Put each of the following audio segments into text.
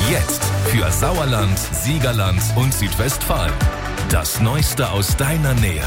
Jetzt für Sauerland, Siegerland und Südwestfalen. Das Neueste aus deiner Nähe.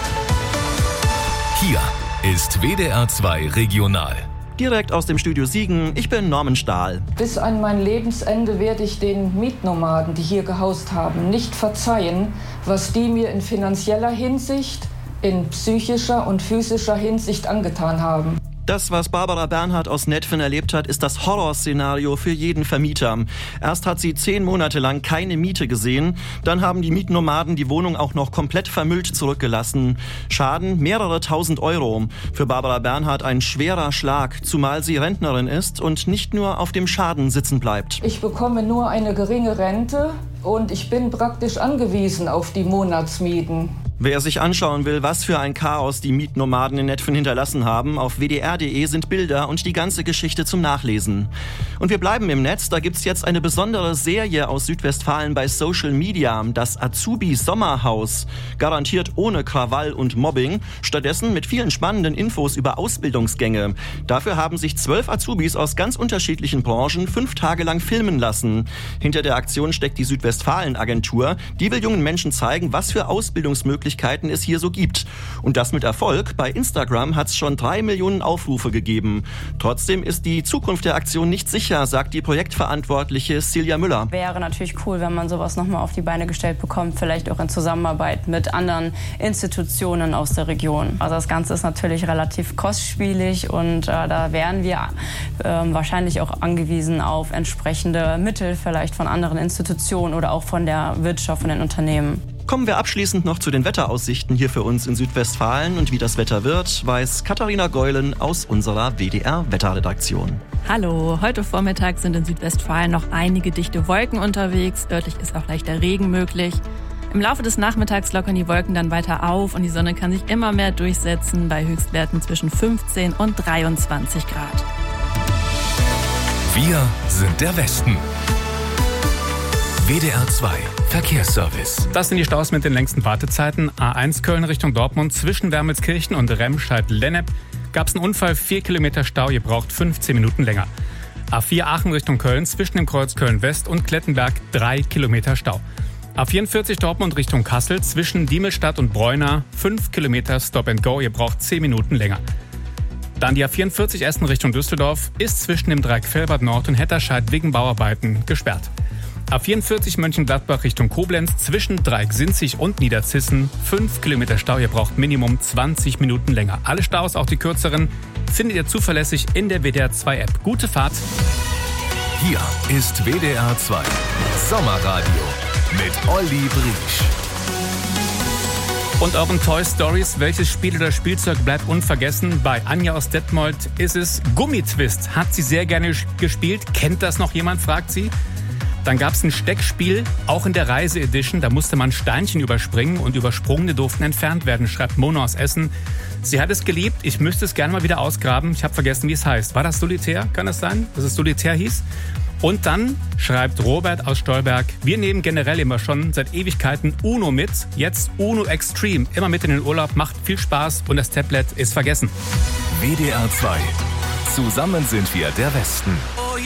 Hier ist WDR 2 Regional. Direkt aus dem Studio Siegen, ich bin Norman Stahl. Bis an mein Lebensende werde ich den Mietnomaden, die hier gehaust haben, nicht verzeihen, was die mir in finanzieller Hinsicht, in psychischer und physischer Hinsicht angetan haben. Das, was Barbara Bernhardt aus Netphen erlebt hat, ist das Horrorszenario für jeden Vermieter. Erst hat sie 10 Monate lang keine Miete gesehen, dann haben die Mietnomaden die Wohnung auch noch komplett vermüllt zurückgelassen. Schaden mehrere tausend Euro. Für Barbara Bernhardt ein schwerer Schlag, zumal sie Rentnerin ist und nicht nur auf dem Schaden sitzen bleibt. Ich bekomme nur eine geringe Rente und ich bin praktisch angewiesen auf die Monatsmieten. Wer sich anschauen will, was für ein Chaos die Mietnomaden in Netphen hinterlassen haben, auf wdr.de sind Bilder und die ganze Geschichte zum Nachlesen. Und wir bleiben im Netz, da gibt's jetzt eine besondere Serie aus Südwestfalen bei Social Media, das Azubi-Sommerhaus. Garantiert ohne Krawall und Mobbing, stattdessen mit vielen spannenden Infos über Ausbildungsgänge. Dafür haben sich 12 Azubis aus ganz unterschiedlichen Branchen 5 Tage lang filmen lassen. Hinter der Aktion steckt die Südwestfalen-Agentur, die will jungen Menschen zeigen, was für Ausbildungsmöglichkeiten es hier so gibt. Und das mit Erfolg. Bei Instagram hat es schon 3 Millionen Aufrufe gegeben. Trotzdem ist die Zukunft der Aktion nicht sicher, sagt die Projektverantwortliche Silja Müller. Wäre natürlich cool, wenn man sowas nochmal auf die Beine gestellt bekommt, vielleicht auch in Zusammenarbeit mit anderen Institutionen aus der Region. Also das Ganze ist natürlich relativ kostspielig und da wären wir wahrscheinlich auch angewiesen auf entsprechende Mittel, vielleicht von anderen Institutionen oder auch von der Wirtschaft, von den Unternehmen. Kommen wir abschließend noch zu den Wetteraussichten hier für uns in Südwestfalen. Und wie das Wetter wird, weiß Katharina Geulen aus unserer WDR-Wetterredaktion. Hallo, heute Vormittag sind in Südwestfalen noch einige dichte Wolken unterwegs. Örtlich ist auch leichter Regen möglich. Im Laufe des Nachmittags lockern die Wolken dann weiter auf und die Sonne kann sich immer mehr durchsetzen bei Höchstwerten zwischen 15 und 23 Grad. Wir sind der Westen. WDR 2 Verkehrsservice. Das sind die Staus mit den längsten Wartezeiten. A1 Köln Richtung Dortmund zwischen Wermelskirchen und Remscheid-Lennep gab es einen Unfall, 4 Kilometer Stau, ihr braucht 15 Minuten länger. A4 Aachen Richtung Köln zwischen dem Kreuz Köln-West und Klettenberg 3 Kilometer Stau. A44 Dortmund Richtung Kassel zwischen Diemelstadt und Bräuna 5 Kilometer Stop and Go, ihr braucht 10 Minuten länger. Dann die A44 Essen Richtung Düsseldorf ist zwischen dem Dreieck Velbert Nord und Hetterscheid wegen Bauarbeiten gesperrt. A44 Mönchengladbach Richtung Koblenz zwischen Dreieck-Sinzig und Niederzissen 5 Kilometer Stau, ihr braucht Minimum 20 Minuten länger. Alle Staus, auch die kürzeren, findet ihr zuverlässig in der WDR 2 App. Gute Fahrt! Hier ist WDR 2 Sommerradio mit Olli Briesch. Und euren Toy Stories, welches Spiel oder Spielzeug bleibt unvergessen? Bei Anja aus Detmold ist es Gummitwist. Hat sie sehr gerne gespielt. Kennt das noch jemand, fragt sie. Dann gab es ein Steckspiel, auch in der Reise-Edition. Da musste man Steinchen überspringen und Übersprungene durften entfernt werden, schreibt Mona aus Essen. Sie hat es geliebt, ich müsste es gerne mal wieder ausgraben. Ich habe vergessen, wie es heißt. War das Solitär? Kann es sein, dass es Solitär hieß? Und dann schreibt Robert aus Stolberg, wir nehmen generell immer schon seit Ewigkeiten Uno mit. Jetzt Uno Extreme. Immer mit in den Urlaub, macht viel Spaß und das Tablet ist vergessen. WDR 2. Zusammen sind wir der Westen.